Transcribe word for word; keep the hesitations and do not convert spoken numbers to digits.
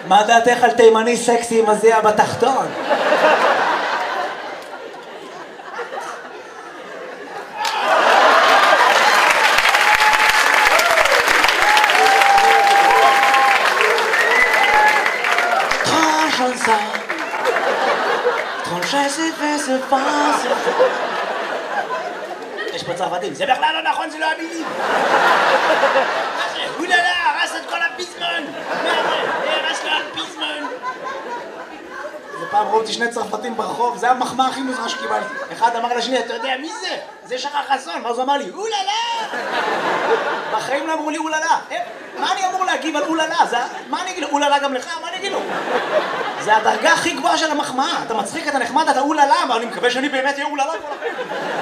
מה דעתך על תימני סקסי עם הזיע בתחתון? יש פה צרפתים, זה בכלל לא נכון, זה לא המילים. מה זה? אוללה, הרס את כל הפיזמון. מה זה? הרס לו הפיזמון. זה פעם ראו אותי שני צרפתים ברחוב, זה המחמאה הכי מוזרה שקיבלתי. אחד אמר לשני, אתה יודע מי זה? זה שחר חסון. ואז הוא אמר לי, אוללה! בחיים לא אמרו לי אוללה. מה אני אמור להגיב על אוללה? מה אני אגיד לו? אוללה גם לך? מה אני אגיד לו? זה הדרגה הכי גבוהה של המחמאה. אתה מצחיק, אתה נחמד, אתה אוללה. אבל אני מקווה שאני באמת אהיה אוללה.